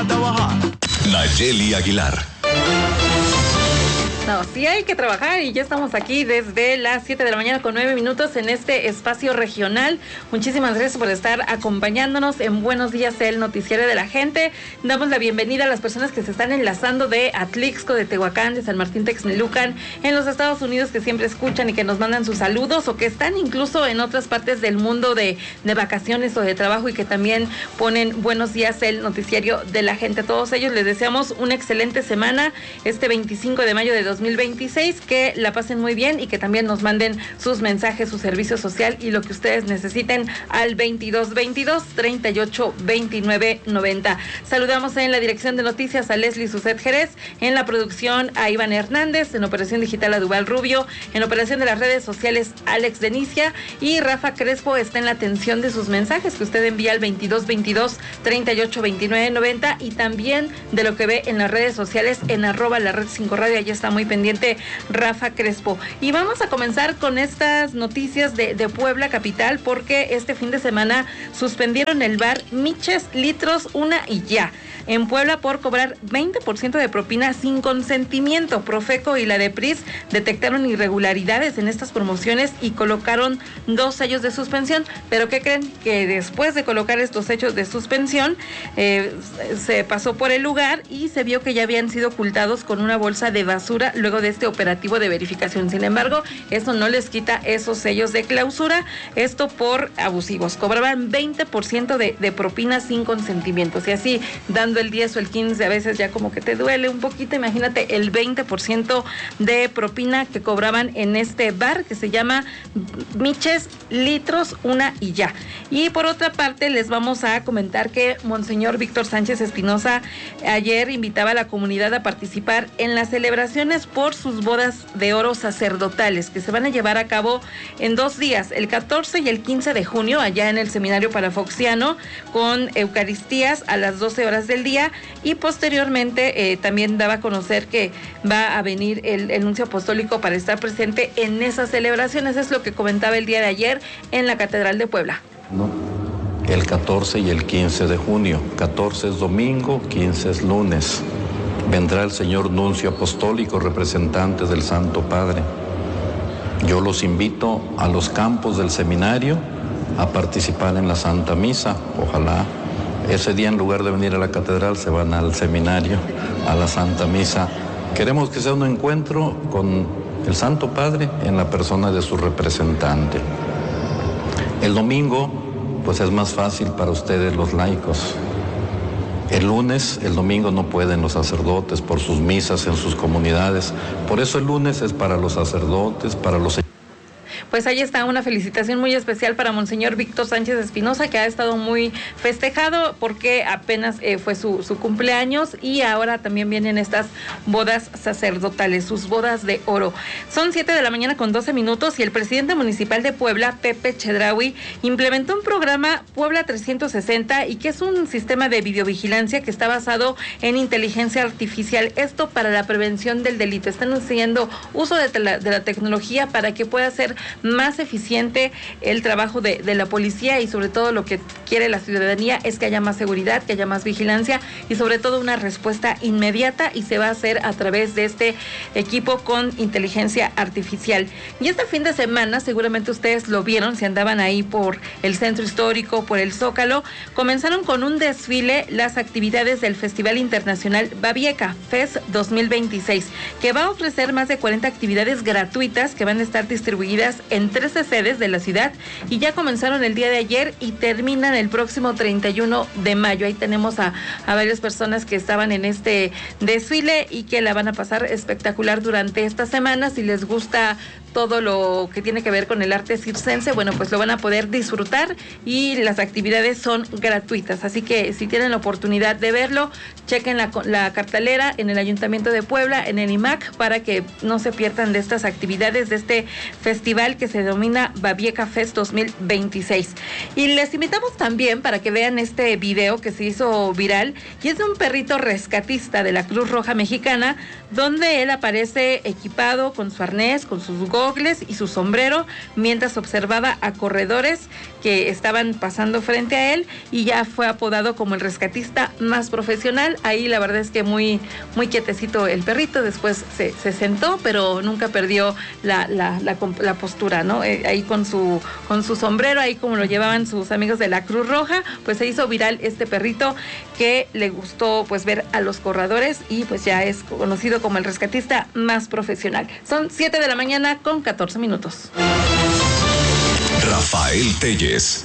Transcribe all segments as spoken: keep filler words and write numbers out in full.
Nayeli Aguilar. No, sí hay que trabajar y ya estamos aquí desde las siete de la mañana con nueve minutos en este espacio regional. Muchísimas gracias por estar acompañándonos en Buenos Días, el noticiero de la gente. Damos la bienvenida a las personas que se están enlazando de Atlixco, de Tehuacán, de San Martín Texmelucan, en los Estados Unidos, que siempre escuchan y que nos mandan sus saludos, o que están incluso en otras partes del mundo de, de vacaciones o de trabajo y que también ponen Buenos Días, el noticiero de la gente. A todos ellos les deseamos una excelente semana este veinticinco de mayo de dos mil veintiséis, que la pasen muy bien y que también nos manden sus mensajes, su servicio social y lo que ustedes necesiten al veintidós veintidós treinta y ocho veintinueve noventa. Saludamos en la dirección de noticias a Leslie Suset Jerez, en la producción a Iván Hernández, en operación digital a Duval Rubio, en operación de las redes sociales Alex Denicia, y Rafa Crespo está en la atención de sus mensajes que usted envía al veintidós veintidós treinta y ocho veintinueve noventa, y también de lo que ve en las redes sociales en arroba la red cinco radio. Allí está muy pendiente Rafa Crespo. Y vamos a comenzar con estas noticias de, de Puebla capital, porque este fin de semana suspendieron el bar Miches Litros Una y Ya en Puebla por cobrar veinte por ciento de propina sin consentimiento. Profeco y la Depris detectaron irregularidades en estas promociones y colocaron dos sellos de suspensión. Pero ¿qué creen? Que después de colocar estos sellos de suspensión, eh, se pasó por el lugar y se vio que ya habían sido ocultados con una bolsa de basura luego de este operativo de verificación. Sin embargo, eso no les quita esos sellos de clausura, esto por abusivos. Cobraban veinte por ciento de, de propina sin consentimiento. Y así, dando el diez o el quince, a veces ya como que te duele un poquito. Imagínate el veinte por ciento de propina que cobraban en este bar que se llama Miches Litros Una y Ya. Y por otra parte, les vamos a comentar que Monseñor Víctor Sánchez Espinosa ayer invitaba a la comunidad a participar en las celebraciones por sus bodas de oro sacerdotales, que se van a llevar a cabo en dos días, el catorce y el quince de junio, allá en el Seminario Palafoxiano, con eucaristías a las doce horas del día, y posteriormente eh, también daba a conocer que va a venir el, el nuncio apostólico para estar presente en esas celebraciones. Es lo que comentaba el día de ayer en la Catedral de Puebla. No. El catorce y el quince de junio. catorce es domingo, quince es lunes. Vendrá el señor nuncio apostólico, representante del Santo Padre. Yo los invito a los campos del seminario a participar en la Santa Misa. Ojalá ese día, en lugar de venir a la catedral, se van al seminario, a la Santa Misa. Queremos que sea un encuentro con el Santo Padre en la persona de su representante. El domingo, pues es más fácil para ustedes los laicos. El lunes, el domingo no pueden los sacerdotes por sus misas en sus comunidades. Por eso el lunes es para los sacerdotes, para los... Pues ahí está una felicitación muy especial para Monseñor Víctor Sánchez Espinosa, que ha estado muy festejado porque apenas eh, fue su, su cumpleaños, y ahora también vienen estas bodas sacerdotales, sus bodas de oro. Son siete de la mañana con doce minutos y el presidente municipal de Puebla, Pepe Chedraui, implementó un programa Puebla trescientos sesenta, y que es un sistema de videovigilancia que está basado en inteligencia artificial, esto para la prevención del delito. Están haciendo uso de la, de la tecnología para que pueda ser más eficiente el trabajo de, de la policía, y sobre todo lo que quiere la ciudadanía es que haya más seguridad, que haya más vigilancia y sobre todo una respuesta inmediata, y se va a hacer a través de este equipo con inteligencia artificial. Y este fin de semana, seguramente ustedes lo vieron si andaban ahí por el centro histórico, por el Zócalo, comenzaron con un desfile las actividades del Festival Internacional Babieca Fest dos mil veintiséis, que va a ofrecer más de cuarenta actividades gratuitas que van a estar distribuidas en trece sedes de la ciudad, y ya comenzaron el día de ayer y terminan el próximo treinta y uno de mayo. Ahí tenemos a, a varias personas que estaban en este desfile y que la van a pasar espectacular durante esta semana. Si les gusta todo lo que tiene que ver con el arte circense, bueno, pues lo van a poder disfrutar, y las actividades son gratuitas, así que si tienen la oportunidad de verlo, chequen la, la cartelera en el Ayuntamiento de Puebla, en el I M A C, para que no se pierdan de estas actividades, de este festival que se denomina Babieca Fest dos mil veintiséis. Y les invitamos también para que vean este video que se hizo viral, y es de un perrito rescatista de la Cruz Roja Mexicana, donde él aparece equipado con su arnés, con sus gorros, gogles y su sombrero mientras observaba a corredores que estaban pasando frente a él, y ya fue apodado como el rescatista más profesional. Ahí la verdad es que muy, muy quietecito el perrito, después se, se sentó, pero nunca perdió la, la, la, la postura, ¿no? Eh, ahí con su, con su sombrero, ahí como lo llevaban sus amigos de la Cruz Roja, pues se hizo viral este perrito que le gustó pues ver a los corredores, y pues ya es conocido como el rescatista más profesional. Son siete de la mañana con catorce minutos. Rafael Telles.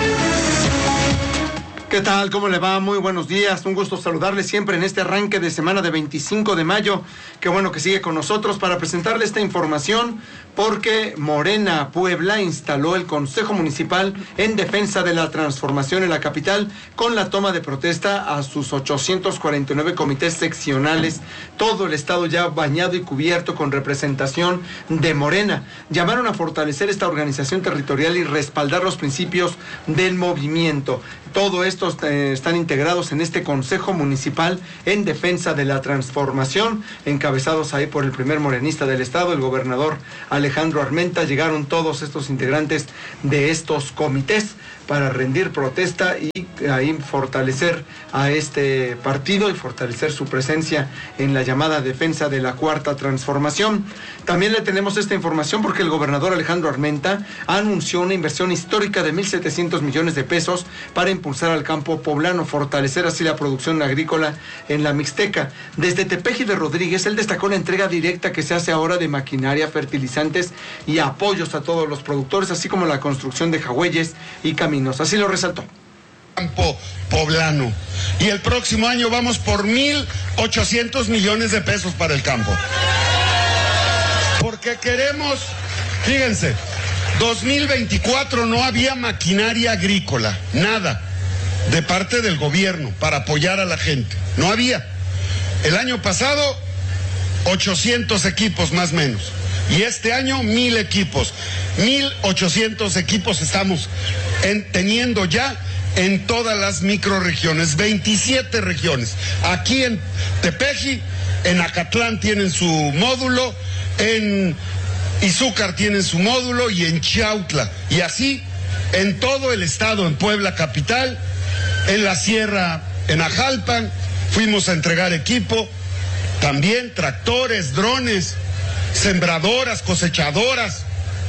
¿Qué tal? ¿Cómo le va? Muy buenos días. Un gusto saludarle siempre en este arranque de semana de veinticinco de mayo. Qué bueno que sigue con nosotros para presentarle esta información, porque Morena Puebla instaló el Consejo Municipal en defensa de la transformación en la capital con la toma de protesta a sus ochocientos cuarenta y nueve comités seccionales. Todo el estado ya bañado y cubierto con representación de Morena. Llamaron a fortalecer esta organización territorial y respaldar los principios del movimiento. Todo esto eh, están integrados en este Consejo Municipal en defensa de la transformación, encabezados ahí por el primer morenista del estado, el gobernador Alejandro Armenta. Llegaron todos estos integrantes de estos comités para rendir protesta y ahí fortalecer a este partido y fortalecer su presencia en la llamada defensa de la Cuarta Transformación. También le tenemos esta información porque el gobernador Alejandro Armenta anunció una inversión histórica de mil setecientos millones de pesos para impulsar al campo poblano, fortalecer así la producción agrícola en la Mixteca. Desde Tepeji de Rodríguez, él destacó la entrega directa que se hace ahora de maquinaria, fertilizantes y apoyos a todos los productores, así como la construcción de jagüeyes y caminos. Así lo resaltó. Campo poblano. Y el próximo año vamos por mil ochocientos millones de pesos para el campo. Porque queremos, fíjense, dos mil veinticuatro no había maquinaria agrícola, nada, de parte del gobierno para apoyar a la gente. No había. El año pasado, ochocientos equipos más o menos. Y este año, mil equipos. Mil ochocientos equipos estamos en, teniendo ya en todas las microrregiones, veintisiete regiones. Aquí en Tepeji, en Acatlán tienen su módulo, en Izúcar tienen su módulo y en Chiautla. Y así en todo el estado, en Puebla capital, en la sierra, en Ajalpan, fuimos a entregar equipo, también tractores, drones, sembradoras, cosechadoras,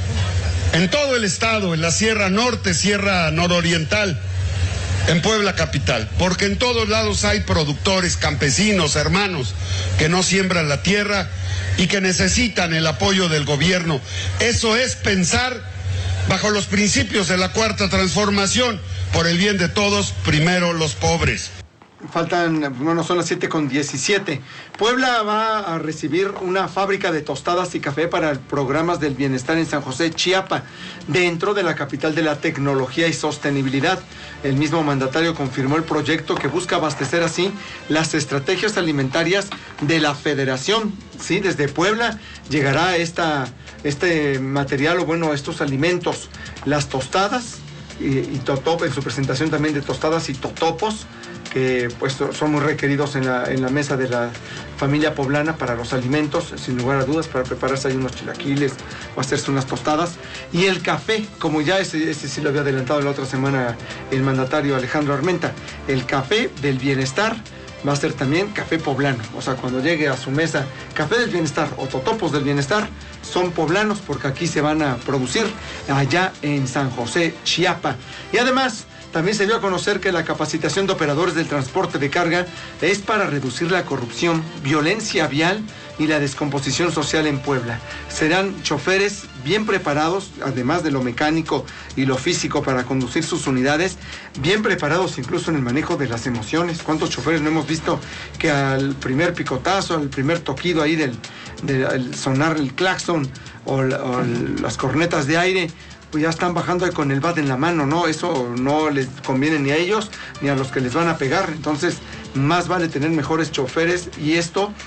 en todo el estado, en la Sierra Norte, Sierra Nororiental, en Puebla capital, porque en todos lados hay productores, campesinos, hermanos, que no siembran la tierra y que necesitan el apoyo del gobierno. Eso es pensar bajo los principios de la Cuarta Transformación, por el bien de todos, primero los pobres. Faltan, bueno, son las siete con diecisiete. Puebla va a recibir una fábrica de tostadas y café para programas del bienestar en San José, Chiapa, dentro de la capital de la tecnología y sostenibilidad. El mismo mandatario confirmó el proyecto que busca abastecer así las estrategias alimentarias de la federación. Sí, desde Puebla llegará esta, este material, o bueno, estos alimentos, las tostadas y, y totop, en su presentación también de tostadas y totopos, que pues son muy requeridos en la, en la mesa de la familia poblana para los alimentos, sin lugar a dudas, para prepararse ahí unos chilaquiles o hacerse unas tostadas. Y el café, como ya ese, ese sí lo había adelantado la otra semana el mandatario Alejandro Armenta, el café del bienestar va a ser también café poblano. O sea, cuando llegue a su mesa café del bienestar o totopos del bienestar, son poblanos, porque aquí se van a producir allá en San José, Chiapa. Y además, también se dio a conocer que la capacitación de operadores del transporte de carga es para reducir la corrupción, violencia vial y la descomposición social en Puebla. Serán choferes bien preparados, además de lo mecánico y lo físico para conducir sus unidades, bien preparados incluso en el manejo de las emociones. ¿Cuántos choferes no hemos visto que al primer picotazo, al primer toquido ahí del, del sonar el claxon o, o las cornetas de aire, pues ya están bajando con el bat en la mano, ¿no? Eso no les conviene ni a ellos ni a los que les van a pegar. Entonces, más vale tener mejores choferes, y esto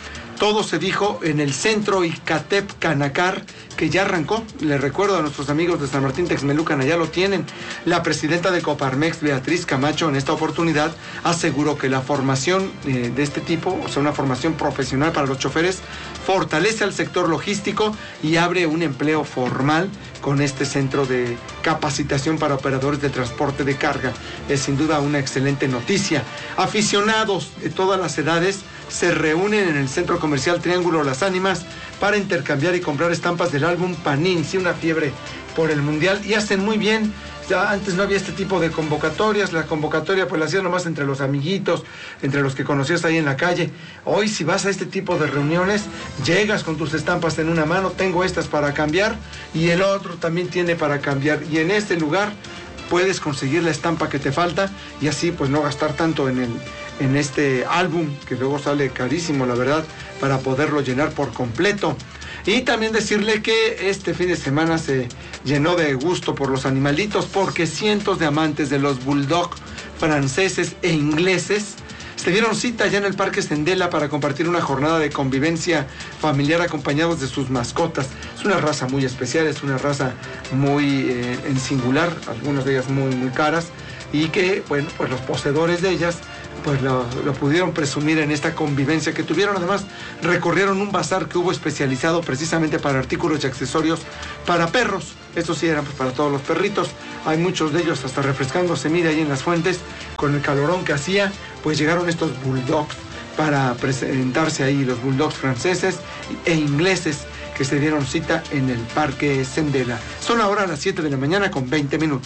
Todo se dijo en el centro Icatep Canacar, que ya arrancó. Les recuerdo a nuestros amigos de San Martín Texmelucan, ya lo tienen. La presidenta de Coparmex, Beatriz Camacho, en esta oportunidad aseguró que la formación eh, de este tipo, o sea, una formación profesional para los choferes, fortalece al sector logístico y abre un empleo formal con este centro de capacitación para operadores de transporte de carga. Es sin duda una excelente noticia. Aficionados de todas las edades se reúnen en el centro comercial Triángulo Las Ánimas para intercambiar y comprar estampas del álbum Panini, sí, una fiebre por el Mundial, y hacen muy bien. Ya antes no había este tipo de convocatorias, la convocatoria pues la hacías nomás entre los amiguitos, entre los que conocías ahí en la calle. Hoy si vas a este tipo de reuniones, llegas con tus estampas en una mano, tengo estas para cambiar y el otro también tiene para cambiar, y en este lugar puedes conseguir la estampa que te falta y así pues no gastar tanto en el en este álbum, que luego sale carísimo, la verdad, para poderlo llenar por completo. Y también decirle que este fin de semana se llenó de gusto por los animalitos, porque cientos de amantes de los bulldog franceses e ingleses se dieron cita ya en el Parque Sendela para compartir una jornada de convivencia familiar acompañados de sus mascotas. Es una raza muy especial, es una raza muy eh, en singular, algunas de ellas muy, muy caras, y que, bueno, pues los poseedores de ellas pues lo, lo pudieron presumir en esta convivencia que tuvieron. Además, recorrieron un bazar que hubo especializado precisamente para artículos y accesorios para perros. Estos sí eran pues para todos los perritos. Hay muchos de ellos hasta refrescándose, mire, ahí en las fuentes, con el calorón que hacía, pues llegaron estos bulldogs para presentarse ahí, los bulldogs franceses e ingleses que se dieron cita en el Parque Sendela. Son ahora las siete de la mañana con veinte minutos.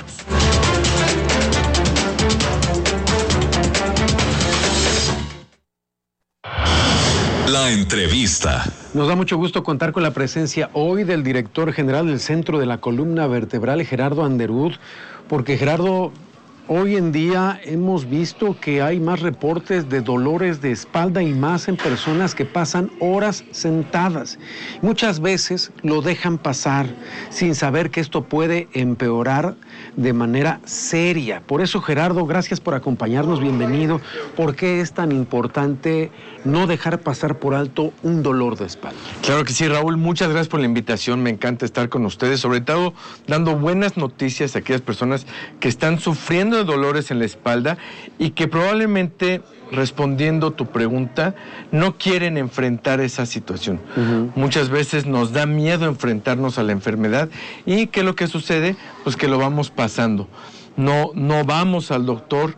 La entrevista. Nos da mucho gusto contar con la presencia hoy del director general del Centro de la Columna Vertebral, Gerardo Underwood, porque Gerardo, hoy en día hemos visto que hay más reportes de dolores de espalda y más en personas que pasan horas sentadas. Muchas veces lo dejan pasar sin saber que esto puede empeorar de manera seria. Por eso, Gerardo, gracias por acompañarnos, bienvenido. ¿Por qué es tan importante no dejar pasar por alto un dolor de espalda? Claro que sí, Raúl, muchas gracias por la invitación, me encanta estar con ustedes, sobre todo dando buenas noticias a aquellas personas que están sufriendo de dolores en la espalda y que probablemente, respondiendo tu pregunta, no quieren enfrentar esa situación. Uh-huh. Muchas veces nos da miedo enfrentarnos a la enfermedad y ¿qué es lo que sucede? Pues que lo vamos pasando. No, no vamos al doctor,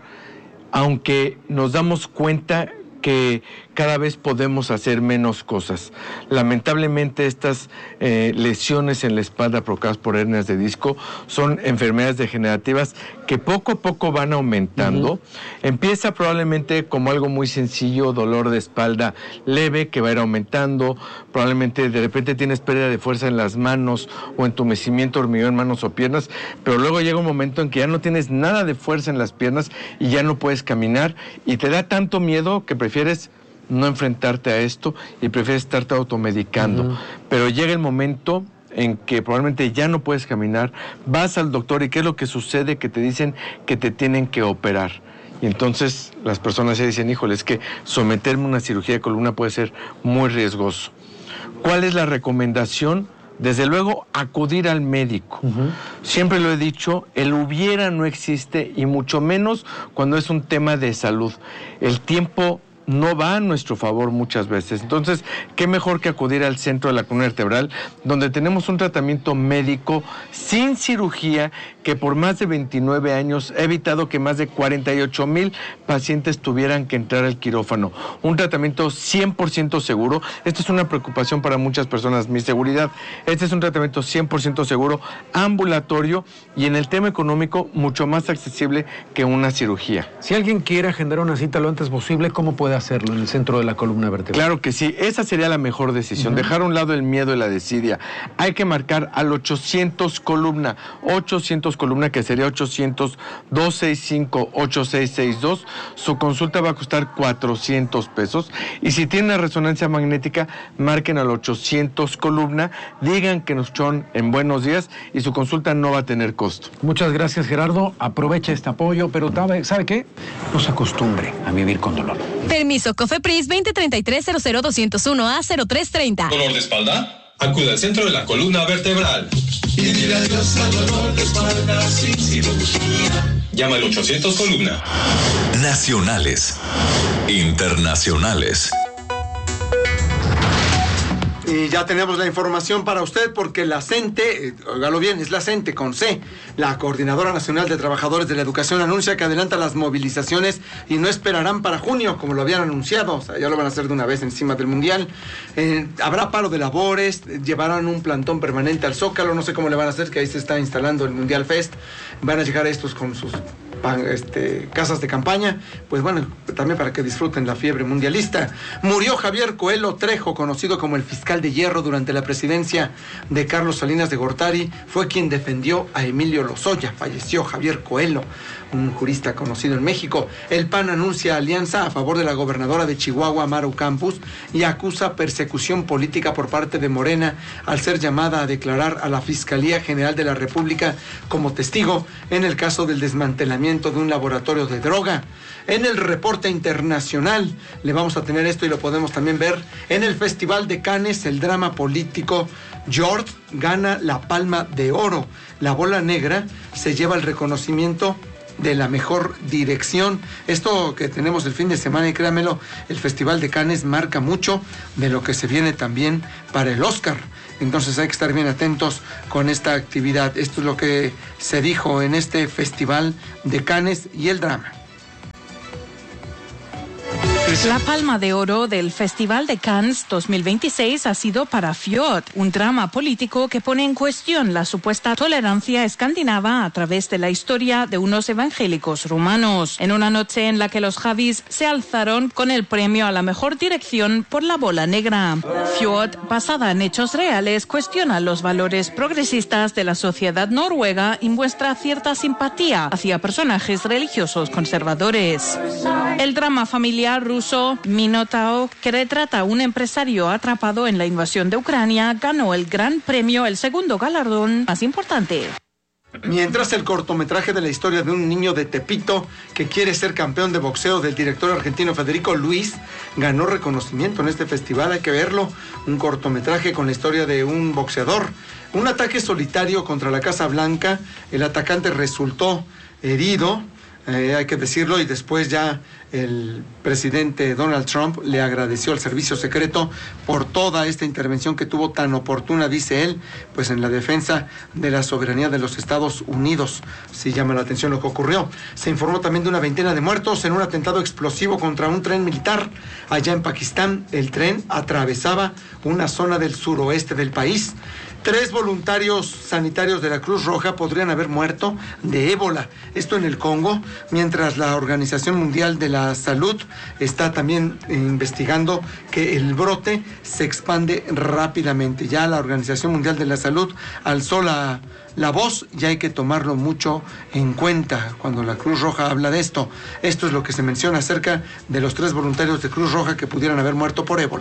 aunque nos damos cuenta que cada vez podemos hacer menos cosas. Lamentablemente estas eh, lesiones en la espalda provocadas por hernias de disco son enfermedades degenerativas que poco a poco van aumentando. Uh-huh. Empieza probablemente como algo muy sencillo, dolor de espalda leve que va a ir aumentando, probablemente de repente tienes pérdida de fuerza en las manos o entumecimiento, hormigueo en manos o piernas, pero luego llega un momento en que ya no tienes nada de fuerza en las piernas y ya no puedes caminar y te da tanto miedo que prefieres no enfrentarte a esto y prefieres estarte automedicando. Uh-huh. Pero llega el momento en que probablemente ya no puedes caminar, vas al doctor y ¿qué es lo que sucede? Que te dicen que te tienen que operar. Y entonces las personas se dicen, híjole, es que someterme a una cirugía de columna puede ser muy riesgoso. ¿Cuál es la recomendación? Desde luego, acudir al médico. Uh-huh. Siempre lo he dicho, el hubiera no existe y mucho menos cuando es un tema de salud. El tiempo no va a nuestro favor muchas veces. Entonces, qué mejor que acudir al Centro de la Columna Vertebral, donde tenemos un tratamiento médico sin cirugía que por más de veintinueve años ha evitado que más de cuarenta y ocho mil pacientes tuvieran que entrar al quirófano. Un tratamiento cien por ciento seguro. Esto es una preocupación para muchas personas, mi seguridad. Este es un tratamiento cien por ciento seguro, ambulatorio y en el tema económico mucho más accesible que una cirugía. Si alguien quiere agendar una cita lo antes posible, ¿cómo puede hacerlo en el Centro de la Columna Vertebral? Claro que sí, esa sería la mejor decisión, uh-huh. Dejar a un lado el miedo y la desidia. Hay que marcar al ochocientos columna, ochocientos columna, que sería ochocientos, dos seis cinco, ocho seis seis dos. Su consulta va a costar cuatrocientos pesos. Y si tiene una resonancia magnética, marquen al ochocientos columna, digan que nos son en buenos días y su consulta no va a tener costo. Muchas gracias, Gerardo. Aprovecha este apoyo, pero ¿sabe qué? No se acostumbre a vivir con dolor. Termina Permiso COFEPRIS veinte treinta y tres cero cero doscientos uno A cero tres treinta. ¿Dolor de espalda? Acude al centro de la columna vertebral. Y dile adiós al dolor de espalda sin cirugía. Llama al ochocientos columna. Nacionales. Internacionales. Y ya tenemos la información para usted porque la CENTE, eh, óigalo bien, es la CENTE con C, la Coordinadora Nacional de Trabajadores de la Educación, anuncia que adelanta las movilizaciones y no esperarán para junio, como lo habían anunciado, o sea, ya lo van a hacer de una vez encima del Mundial. Eh, habrá paro de labores, eh, llevarán un plantón permanente al Zócalo, no sé cómo le van a hacer, que ahí se está instalando el Mundial Fest, van a llegar estos con sus Este, casas de campaña, pues bueno, también para que disfruten la fiebre mundialista. Murió Javier Coelho Trejo, conocido como el fiscal de hierro durante la presidencia de Carlos Salinas de Gortari, fue quien defendió a Emilio Lozoya. Falleció Javier Coelho, un jurista conocido en México. El P A N anuncia alianza a favor de la gobernadora de Chihuahua, Maru Campos, y acusa persecución política por parte de Morena al ser llamada a declarar a la Fiscalía General de la República como testigo en el caso del desmantelamiento de un laboratorio de droga. En el reporte internacional le vamos a tener esto y lo podemos también ver en el Festival de Cannes. El drama político George gana la Palma de Oro. La Bola Negra se lleva el reconocimiento de la mejor dirección. Esto que tenemos el fin de semana, y créamelo, el Festival de Cannes marca mucho de lo que se viene también para el Oscar. Entonces hay que estar bien atentos con esta actividad. Esto es lo que se dijo en este Festival de Cannes y el drama. La Palma de Oro del Festival de Cannes dos mil veintiséis ha sido para Fjord, un drama político que pone en cuestión la supuesta tolerancia escandinava a través de la historia de unos evangélicos rumanos. En una noche en la que los Javis se alzaron con el premio a la mejor dirección por La Bola Negra. Fjord, basada en hechos reales, cuestiona los valores progresistas de la sociedad noruega y muestra cierta simpatía hacia personajes religiosos conservadores. El drama familiar ruso Minotaur, que retrata a un empresario atrapado en la invasión de Ucrania, ganó el gran premio, el segundo galardón más importante. Mientras, el cortometraje de la historia de un niño de Tepito que quiere ser campeón de boxeo del director argentino Federico Luis ganó reconocimiento en este festival. Hay que verlo, un cortometraje con la historia de un boxeador. Un ataque solitario contra la Casa Blanca, el atacante resultó herido, eh, hay que decirlo, y después ya el presidente Donald Trump le agradeció al servicio secreto por toda esta intervención que tuvo tan oportuna, dice él, pues en la defensa de la soberanía de los Estados Unidos. Sí llama la atención lo que ocurrió. Se informó también de una veintena de muertos en un atentado explosivo contra un tren militar allá en Pakistán. El tren atravesaba una zona del suroeste del país. Tres voluntarios sanitarios de la Cruz Roja podrían haber muerto de ébola. Esto en el Congo, mientras la Organización Mundial de la Salud está también investigando que el brote se expande rápidamente. Ya la Organización Mundial de la Salud alzó la, la voz y hay que tomarlo mucho en cuenta cuando la Cruz Roja habla de esto. Esto es lo que se menciona acerca de los tres voluntarios de Cruz Roja que pudieran haber muerto por ébola.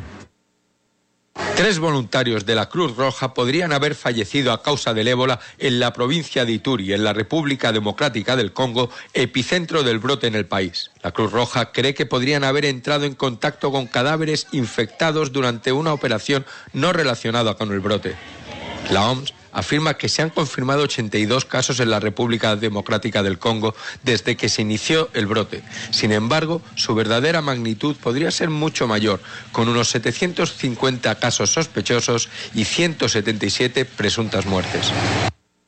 Tres voluntarios de la Cruz Roja podrían haber fallecido a causa del ébola en la provincia de Ituri, en la República Democrática del Congo, epicentro del brote en el país. La Cruz Roja cree que podrían haber entrado en contacto con cadáveres infectados durante una operación no relacionada con el brote. La O M S afirma que se han confirmado ochenta y dos casos en la República Democrática del Congo desde que se inició el brote. Sin embargo, su verdadera magnitud podría ser mucho mayor, con unos setecientos cincuenta casos sospechosos y ciento setenta y siete presuntas muertes.